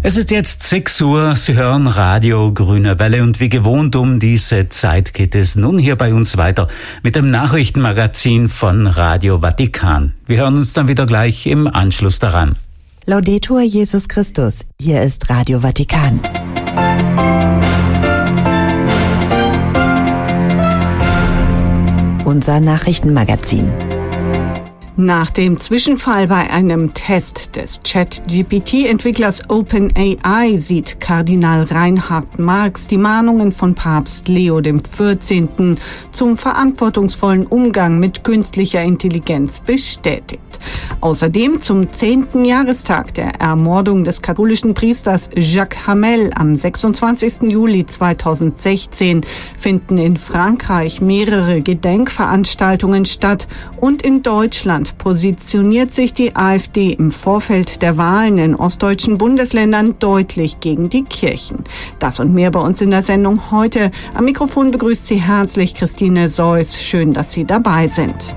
Es ist jetzt 6 Uhr, Sie hören Radio Grüne Welle und wie gewohnt um diese Zeit geht es nun hier bei uns weiter mit dem Nachrichtenmagazin von Radio Vatikan. Wir hören uns dann wieder gleich im Anschluss daran. Laudetur Jesus Christus, hier ist Radio Vatikan. Unser Nachrichtenmagazin. Nach dem Zwischenfall bei einem Test des ChatGPT-Entwicklers OpenAI sieht Kardinal Reinhard Marx die Mahnungen von Papst Leo XIV. Zum verantwortungsvollen Umgang mit künstlicher Intelligenz bestätigt. Außerdem zum 10. Jahrestag der Ermordung des katholischen Priesters Jacques Hamel am 26. Juli 2016 finden in Frankreich mehrere Gedenkveranstaltungen statt und in Deutschland positioniert sich die AfD im Vorfeld der Wahlen in ostdeutschen Bundesländern deutlich gegen die Kirchen. Das und mehr bei uns in der Sendung heute. Am Mikrofon begrüßt Sie herzlich Christine Seuss. Schön, dass Sie dabei sind.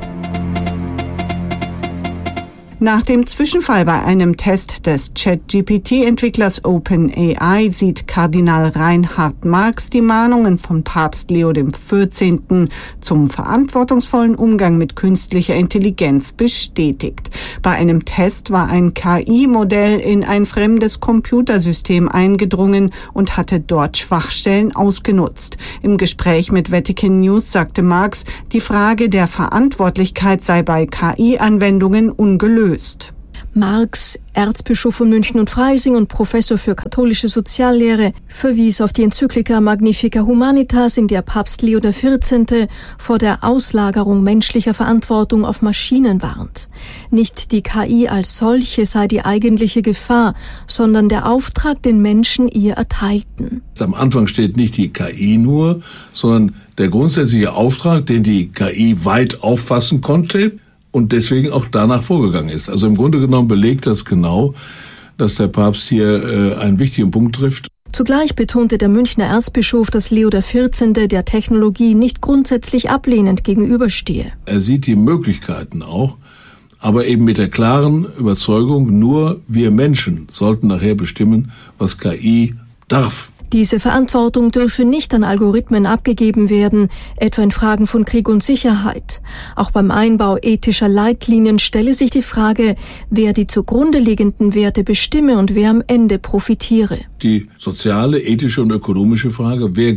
Nach dem Zwischenfall bei einem Test des ChatGPT-Entwicklers OpenAI sieht Kardinal Reinhard Marx die Mahnungen von Papst Leo XIV. Zum verantwortungsvollen Umgang mit künstlicher Intelligenz bestätigt. Bei einem Test war ein KI-Modell in ein fremdes Computersystem eingedrungen und hatte dort Schwachstellen ausgenutzt. Im Gespräch mit Vatican News sagte Marx, die Frage der Verantwortlichkeit sei bei KI-Anwendungen ungelöst. Marx, Erzbischof von München und Freising und Professor für katholische Soziallehre, verwies auf die Enzyklika Magnifica Humanitas, in der Papst Leo XIV. Vor der Auslagerung menschlicher Verantwortung auf Maschinen warnt. Nicht die KI als solche sei die eigentliche Gefahr, sondern der Auftrag, den Menschen ihr erteilten. Am Anfang steht nicht die KI nur, sondern der grundsätzliche Auftrag, den die KI weit auffassen konnte, und deswegen auch danach vorgegangen ist. Also im Grunde genommen belegt das genau, dass der Papst hier einen wichtigen Punkt trifft. Zugleich betonte der Münchner Erzbischof, dass Leo XIV. Der Technologie nicht grundsätzlich ablehnend gegenüberstehe. Er sieht die Möglichkeiten auch, aber eben mit der klaren Überzeugung, nur wir Menschen sollten nachher bestimmen, was KI darf. Diese Verantwortung dürfe nicht an Algorithmen abgegeben werden, etwa in Fragen von Krieg und Sicherheit. Auch beim Einbau ethischer Leitlinien stelle sich die Frage, wer die zugrunde liegenden Werte bestimme und wer am Ende profitiere. Die soziale, ethische und ökonomische Frage, wer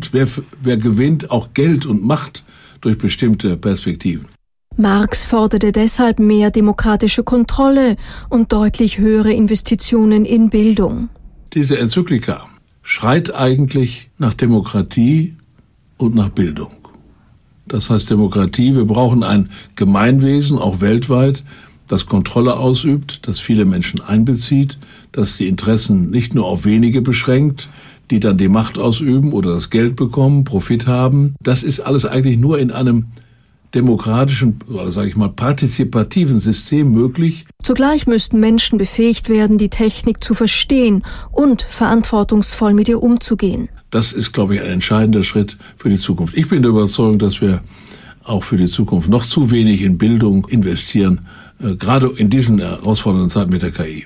gewinnt auch Geld und Macht durch bestimmte Perspektiven. Marx forderte deshalb mehr demokratische Kontrolle und deutlich höhere Investitionen in Bildung. Diese Enzyklika schreit eigentlich nach Demokratie und nach Bildung. Das heißt Demokratie, wir brauchen ein Gemeinwesen, auch weltweit, das Kontrolle ausübt, das viele Menschen einbezieht, das die Interessen nicht nur auf wenige beschränkt, die dann die Macht ausüben oder das Geld bekommen, Profit haben. Das ist alles eigentlich nur in einem demokratischen, oder sage ich mal, partizipativen System möglich. Zugleich müssten Menschen befähigt werden, die Technik zu verstehen und verantwortungsvoll mit ihr umzugehen. Das ist, glaube ich, ein entscheidender Schritt für die Zukunft. Ich bin der Überzeugung, dass wir auch für die Zukunft noch zu wenig in Bildung investieren, gerade in diesen herausfordernden Zeiten mit der KI.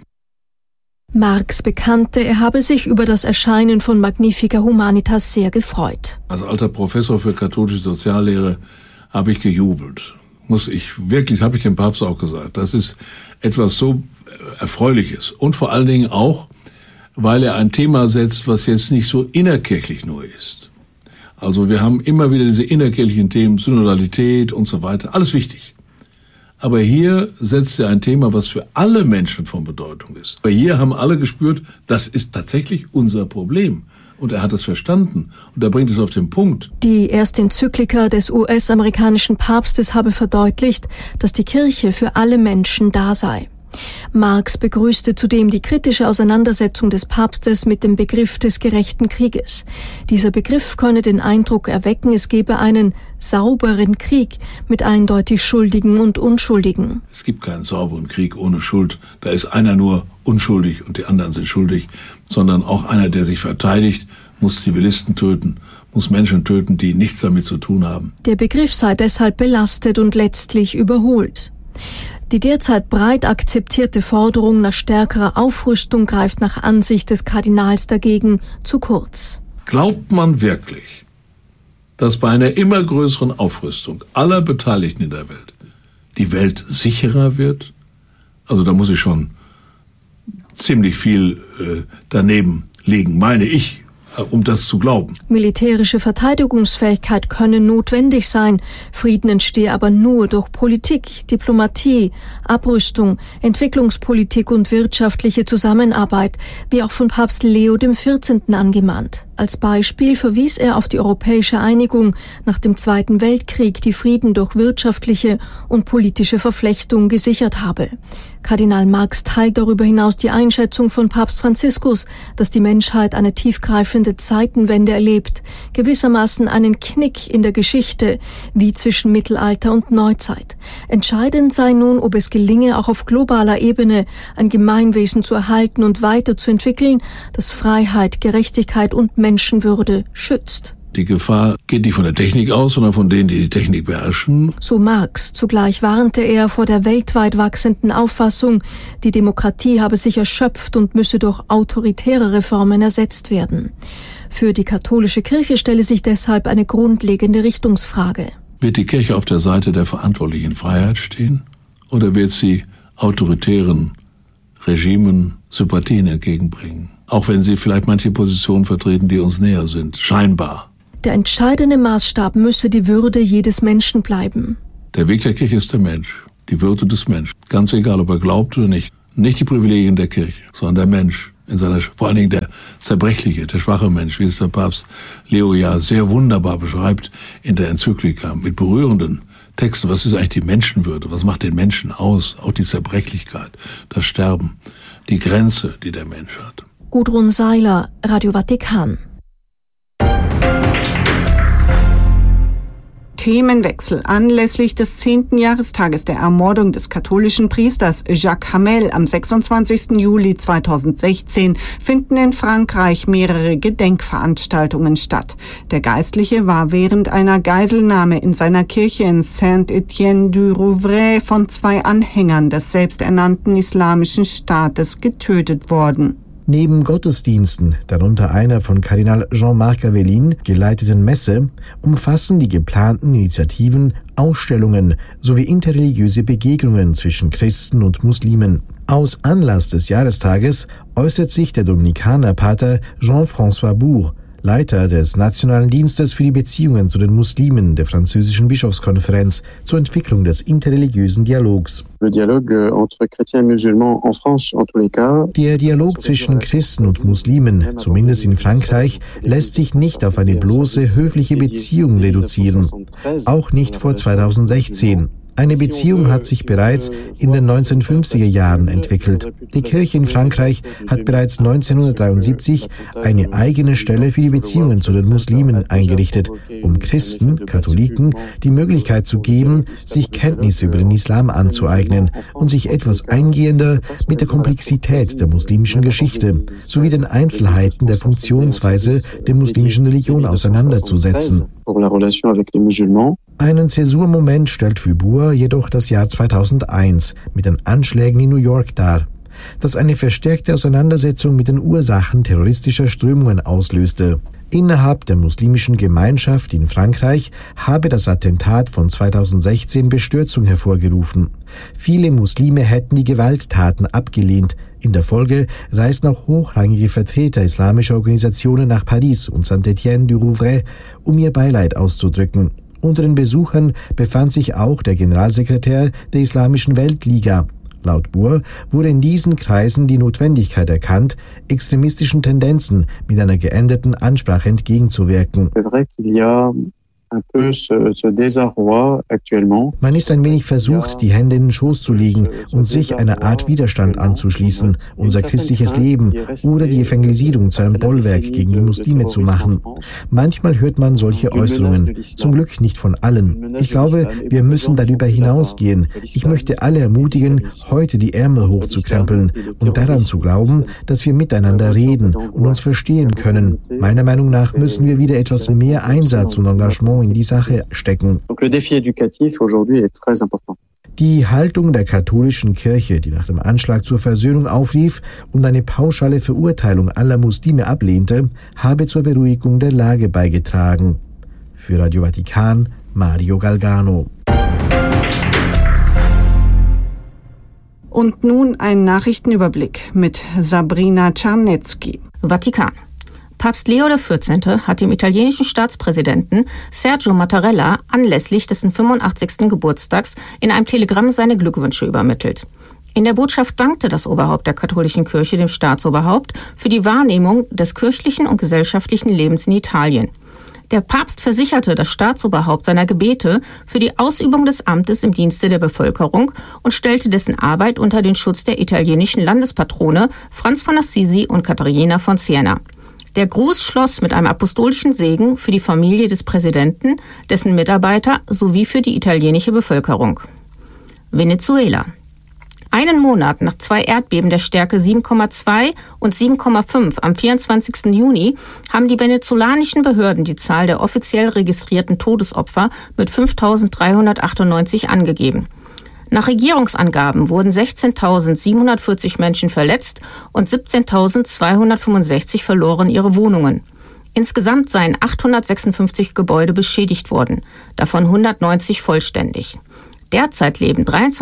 Marx bekannte, er habe sich über das Erscheinen von Magnifica Humanitas sehr gefreut. Als alter Professor für katholische Soziallehre habe ich gejubelt. Habe ich dem Papst auch gesagt. Das ist etwas so Erfreuliches. Und vor allen Dingen auch, weil er ein Thema setzt, was jetzt nicht so innerkirchlich nur ist. Also wir haben immer wieder diese innerkirchlichen Themen, Synodalität und so weiter. Alles wichtig. Aber hier setzt er ein Thema, was für alle Menschen von Bedeutung ist. Aber hier haben alle gespürt, das ist tatsächlich unser Problem. Und er hat es verstanden und er bringt es auf den Punkt. Die erste Enzyklika des US-amerikanischen Papstes habe verdeutlicht, dass die Kirche für alle Menschen da sei. Marx begrüßte zudem die kritische Auseinandersetzung des Papstes mit dem Begriff des gerechten Krieges. Dieser Begriff könne den Eindruck erwecken, es gebe einen sauberen Krieg mit eindeutig Schuldigen und Unschuldigen. Es gibt keinen sauberen Krieg ohne Schuld. Da ist einer nur unschuldig und die anderen sind schuldig, sondern auch einer, der sich verteidigt, muss Zivilisten töten, muss Menschen töten, die nichts damit zu tun haben. Der Begriff sei deshalb belastet und letztlich überholt. Die derzeit breit akzeptierte Forderung nach stärkerer Aufrüstung greift nach Ansicht des Kardinals dagegen zu kurz. Glaubt man wirklich, dass bei einer immer größeren Aufrüstung aller Beteiligten in der Welt die Welt sicherer wird? Also da muss ich schon ziemlich viel daneben liegen, meine ich, um das zu glauben. Militärische Verteidigungsfähigkeit könne notwendig sein. Frieden entstehe aber nur durch Politik, Diplomatie, Abrüstung, Entwicklungspolitik und wirtschaftliche Zusammenarbeit, wie auch von Papst Leo XIV. Angemahnt. Als Beispiel verwies er auf die europäische Einigung nach dem Zweiten Weltkrieg, die Frieden durch wirtschaftliche und politische Verflechtung gesichert habe. Kardinal Marx teilt darüber hinaus die Einschätzung von Papst Franziskus, dass die Menschheit eine tiefgreifende Zeitenwende erlebt, gewissermaßen einen Knick in der Geschichte, wie zwischen Mittelalter und Neuzeit. Entscheidend sei nun, ob es gelinge, auch auf globaler Ebene ein Gemeinwesen zu erhalten und weiterzuentwickeln, das Freiheit, Gerechtigkeit und Menschenwürde schützt. Die Gefahr geht nicht von der Technik aus, sondern von denen, die die Technik beherrschen. So Marx. Zugleich warnte er vor der weltweit wachsenden Auffassung, die Demokratie habe sich erschöpft und müsse durch autoritäre Reformen ersetzt werden. Für die katholische Kirche stelle sich deshalb eine grundlegende Richtungsfrage. Wird die Kirche auf der Seite der verantwortlichen Freiheit stehen? Oder wird sie autoritären Regimen Sympathien entgegenbringen? Auch wenn sie vielleicht manche Positionen vertreten, die uns näher sind, scheinbar. Der entscheidende Maßstab müsse die Würde jedes Menschen bleiben. Der Weg der Kirche ist der Mensch, die Würde des Menschen. Ganz egal, ob er glaubt oder nicht. Nicht die Privilegien der Kirche, sondern der Mensch. In seiner, vor allen Dingen der zerbrechliche, der schwache Mensch, wie es der Papst Leo ja sehr wunderbar beschreibt in der Enzyklika, mit berührenden Texten. Was ist eigentlich die Menschenwürde? Was macht den Menschen aus? Auch die Zerbrechlichkeit, das Sterben, die Grenze, die der Mensch hat. Gudrun Seiler, Radio Vatikan. Themenwechsel. Anlässlich des 10. Jahrestages der Ermordung des katholischen Priesters Jacques Hamel am 26. Juli 2016 finden in Frankreich mehrere Gedenkveranstaltungen statt. Der Geistliche war während einer Geiselnahme in seiner Kirche in Saint-Étienne-du-Rouvray von 2 Anhängern des selbsternannten Islamischen Staates getötet worden. Neben Gottesdiensten, darunter einer von Kardinal Jean-Marc Aveline geleiteten Messe, umfassen die geplanten Initiativen Ausstellungen sowie interreligiöse Begegnungen zwischen Christen und Muslimen. Aus Anlass des Jahrestages äußert sich der Dominikanerpater Jean-François Bourg, Leiter des Nationalen Dienstes für die Beziehungen zu den Muslimen der französischen Bischofskonferenz zur Entwicklung des interreligiösen Dialogs. Der Dialog zwischen Christen und Muslimen, zumindest in Frankreich, lässt sich nicht auf eine bloße höfliche Beziehung reduzieren, auch nicht vor 2016. Eine Beziehung hat sich bereits in den 1950er Jahren entwickelt. Die Kirche in Frankreich hat bereits 1973 eine eigene Stelle für die Beziehungen zu den Muslimen eingerichtet, um Christen, Katholiken, die Möglichkeit zu geben, sich Kenntnisse über den Islam anzueignen und sich etwas eingehender mit der Komplexität der muslimischen Geschichte sowie den Einzelheiten der Funktionsweise der muslimischen Religion auseinanderzusetzen. Einen Zäsurmoment stellt für Bourg jedoch das Jahr 2001 mit den Anschlägen in New York dar, das eine verstärkte Auseinandersetzung mit den Ursachen terroristischer Strömungen auslöste. Innerhalb der muslimischen Gemeinschaft in Frankreich habe das Attentat von 2016 Bestürzung hervorgerufen. Viele Muslime hätten die Gewalttaten abgelehnt. In der Folge reisten auch hochrangige Vertreter islamischer Organisationen nach Paris und Saint-Étienne-du-Rouvray, um ihr Beileid auszudrücken. Unter den Besuchern befand sich auch der Generalsekretär der Islamischen Weltliga. Laut Bourg wurde in diesen Kreisen die Notwendigkeit erkannt, extremistischen Tendenzen mit einer geänderten Ansprache entgegenzuwirken. Man ist ein wenig versucht, die Hände in den Schoß zu legen und sich einer Art Widerstand anzuschließen, unser christliches Leben oder die Evangelisierung zu einem Bollwerk gegen die Muslime zu machen. Manchmal hört man solche Äußerungen, zum Glück nicht von allen. Ich glaube, wir müssen darüber hinausgehen. Ich möchte alle ermutigen, heute die Ärmel hochzukrempeln und daran zu glauben, dass wir miteinander reden und uns verstehen können. Meiner Meinung nach müssen wir wieder etwas mehr Einsatz und Engagement in die Sache stecken. Die Haltung der katholischen Kirche, die nach dem Anschlag zur Versöhnung aufrief und eine pauschale Verurteilung aller Muslime ablehnte, habe zur Beruhigung der Lage beigetragen. Für Radio Vatikan, Mario Galgano. Und nun ein Nachrichtenüberblick mit Sabrina Czarnecki. Vatikan. Papst Leo XIV. Hat dem italienischen Staatspräsidenten Sergio Mattarella anlässlich dessen 85. Geburtstags in einem Telegramm seine Glückwünsche übermittelt. In der Botschaft dankte das Oberhaupt der katholischen Kirche dem Staatsoberhaupt für die Wahrnehmung des kirchlichen und gesellschaftlichen Lebens in Italien. Der Papst versicherte das Staatsoberhaupt seiner Gebete für die Ausübung des Amtes im Dienste der Bevölkerung und stellte dessen Arbeit unter den Schutz der italienischen Landespatrone Franz von Assisi und Katharina von Siena. Der Gruß schloss mit einem apostolischen Segen für die Familie des Präsidenten, dessen Mitarbeiter sowie für die italienische Bevölkerung. Venezuela. Einen Monat nach 2 Erdbeben der Stärke 7,2 und 7,5 am 24. Juni haben die venezolanischen Behörden die Zahl der offiziell registrierten Todesopfer mit 5.398 angegeben. Nach Regierungsangaben wurden 16.740 Menschen verletzt und 17.265 verloren ihre Wohnungen. Insgesamt seien 856 Gebäude beschädigt worden, davon 190 vollständig. Derzeit leben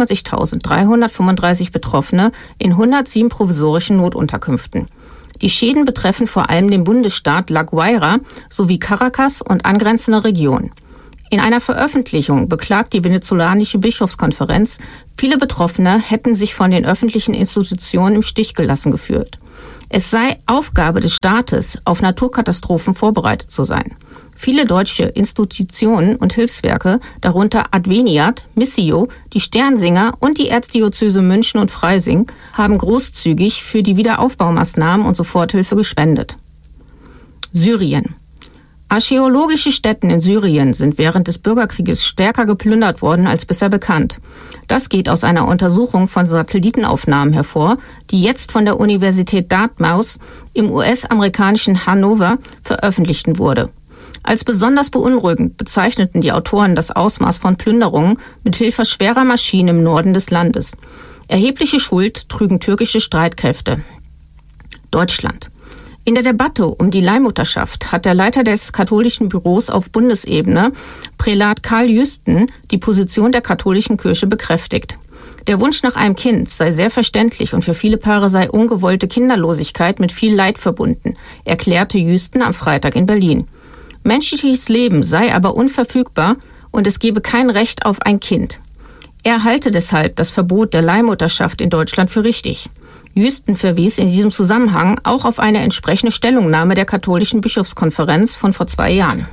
23.335 Betroffene in 107 provisorischen Notunterkünften. Die Schäden betreffen vor allem den Bundesstaat La Guaira sowie Caracas und angrenzende Regionen. In einer Veröffentlichung beklagt die venezolanische Bischofskonferenz, viele Betroffene hätten sich von den öffentlichen Institutionen im Stich gelassen gefühlt. Es sei Aufgabe des Staates, auf Naturkatastrophen vorbereitet zu sein. Viele deutsche Institutionen und Hilfswerke, darunter Adveniat, Missio, die Sternsinger und die Erzdiözese München und Freising, haben großzügig für die Wiederaufbaumaßnahmen und Soforthilfe gespendet. Syrien. Archäologische Stätten in Syrien sind während des Bürgerkrieges stärker geplündert worden als bisher bekannt. Das geht aus einer Untersuchung von Satellitenaufnahmen hervor, die jetzt von der Universität Dartmouth im US-amerikanischen Hannover veröffentlicht wurde. Als besonders beunruhigend bezeichneten die Autoren das Ausmaß von Plünderungen mit Hilfe schwerer Maschinen im Norden des Landes. Erhebliche Schuld trügen türkische Streitkräfte. Deutschland. In der Debatte um die Leihmutterschaft hat der Leiter des katholischen Büros auf Bundesebene, Prälat Karl Jüsten, die Position der katholischen Kirche bekräftigt. Der Wunsch nach einem Kind sei sehr verständlich und für viele Paare sei ungewollte Kinderlosigkeit mit viel Leid verbunden, erklärte Jüsten am Freitag in Berlin. Menschliches Leben sei aber unverfügbar und es gebe kein Recht auf ein Kind. Er halte deshalb das Verbot der Leihmutterschaft in Deutschland für richtig. Jüsten verwies in diesem Zusammenhang auch auf eine entsprechende Stellungnahme der katholischen Bischofskonferenz von vor 2 Jahren.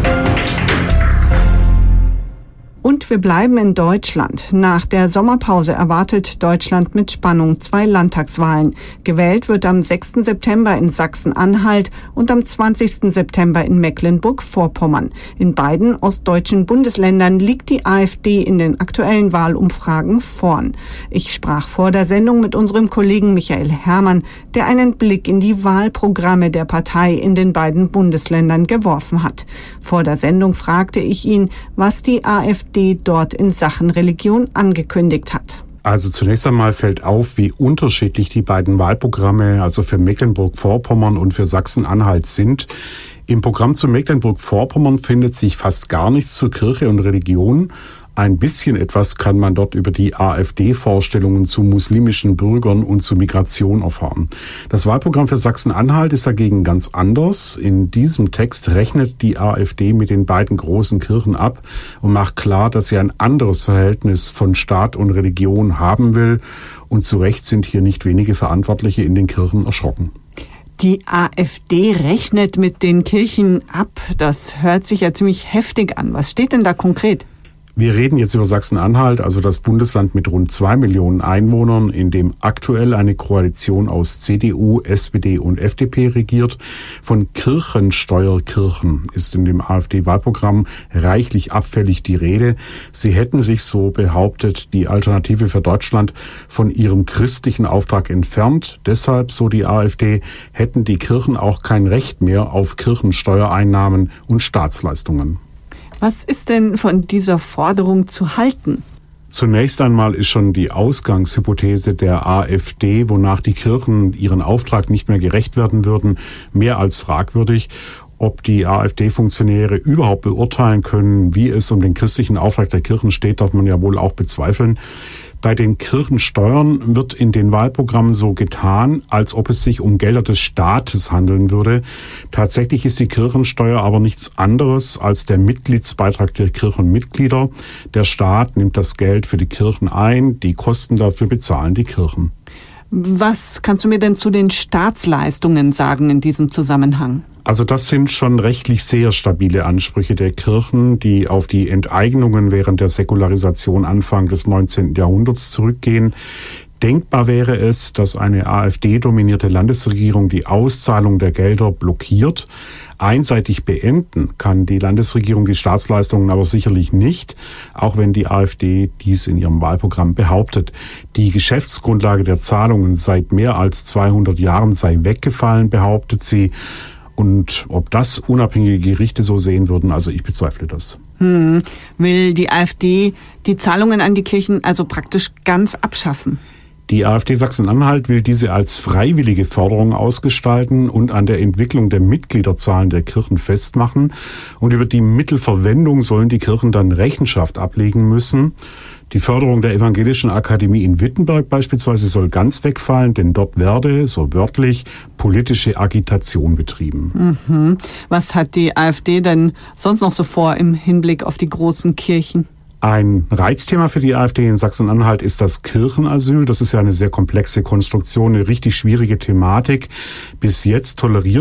Und wir bleiben in Deutschland. Nach der Sommerpause erwartet Deutschland mit Spannung 2 Landtagswahlen. Gewählt wird am 6. September in Sachsen-Anhalt und am 20. September in Mecklenburg-Vorpommern. In beiden ostdeutschen Bundesländern liegt die AfD in den aktuellen Wahlumfragen vorn. Ich sprach vor der Sendung mit unserem Kollegen Michael Herrmann, der einen Blick in die Wahlprogramme der Partei in den beiden Bundesländern geworfen hat. Vor der Sendung fragte ich ihn, was die AfD dort in Sachen Religion angekündigt hat. Also zunächst einmal fällt auf, wie unterschiedlich die beiden Wahlprogramme, also für Mecklenburg-Vorpommern und für Sachsen-Anhalt sind. Im Programm zu Mecklenburg-Vorpommern findet sich fast gar nichts zur Kirche und Religion. Ein bisschen etwas kann man dort über die AfD-Vorstellungen zu muslimischen Bürgern und zu Migration erfahren. Das Wahlprogramm für Sachsen-Anhalt ist dagegen ganz anders. In diesem Text rechnet die AfD mit den beiden großen Kirchen ab und macht klar, dass sie ein anderes Verhältnis von Staat und Religion haben will. Und zu Recht sind hier nicht wenige Verantwortliche in den Kirchen erschrocken. Die AfD rechnet mit den Kirchen ab. Das hört sich ja ziemlich heftig an. Was steht denn da konkret? Wir reden jetzt über Sachsen-Anhalt, also das Bundesland mit rund 2 Millionen Einwohnern, in dem aktuell eine Koalition aus CDU, SPD und FDP regiert. Von Kirchensteuerkirchen ist in dem AfD-Wahlprogramm reichlich abfällig die Rede. Sie hätten sich, so behauptet die Alternative für Deutschland, von ihrem christlichen Auftrag entfernt. Deshalb, so die AfD, hätten die Kirchen auch kein Recht mehr auf Kirchensteuereinnahmen und Staatsleistungen. Was ist denn von dieser Forderung zu halten? Zunächst einmal ist schon die Ausgangshypothese der AfD, wonach die Kirchen ihren Auftrag nicht mehr gerecht werden würden, mehr als fragwürdig. Ob die AfD-Funktionäre überhaupt beurteilen können, wie es um den christlichen Auftrag der Kirchen steht, darf man ja wohl auch bezweifeln. Bei den Kirchensteuern wird in den Wahlprogrammen so getan, als ob es sich um Gelder des Staates handeln würde. Tatsächlich ist die Kirchensteuer aber nichts anderes als der Mitgliedsbeitrag der Kirchenmitglieder. Der Staat nimmt das Geld für die Kirchen ein, die Kosten dafür bezahlen die Kirchen. Was kannst du mir denn zu den Staatsleistungen sagen in diesem Zusammenhang? Also das sind schon rechtlich sehr stabile Ansprüche der Kirchen, die auf die Enteignungen während der Säkularisation Anfang des 19. Jahrhunderts zurückgehen. Denkbar wäre es, dass eine AfD-dominierte Landesregierung die Auszahlung der Gelder blockiert. Einseitig beenden kann die Landesregierung die Staatsleistungen aber sicherlich nicht, auch wenn die AfD dies in ihrem Wahlprogramm behauptet. Die Geschäftsgrundlage der Zahlungen seit mehr als 200 Jahren sei weggefallen, behauptet sie. Und ob das unabhängige Gerichte so sehen würden, also ich bezweifle das. Will die AfD die Zahlungen an die Kirchen also praktisch ganz abschaffen? Die AfD Sachsen-Anhalt will diese als freiwillige Förderung ausgestalten und an der Entwicklung der Mitgliederzahlen der Kirchen festmachen. Und über die Mittelverwendung sollen die Kirchen dann Rechenschaft ablegen müssen. Die Förderung der Evangelischen Akademie in Wittenberg beispielsweise soll ganz wegfallen, denn dort werde, so wörtlich, politische Agitation betrieben. Was hat die AfD denn sonst noch so vor im Hinblick auf die großen Kirchen? Ein Reizthema für die AfD in Sachsen-Anhalt ist das Kirchenasyl. Das ist ja eine sehr komplexe Konstruktion, eine richtig schwierige Thematik. Bis jetzt toleriert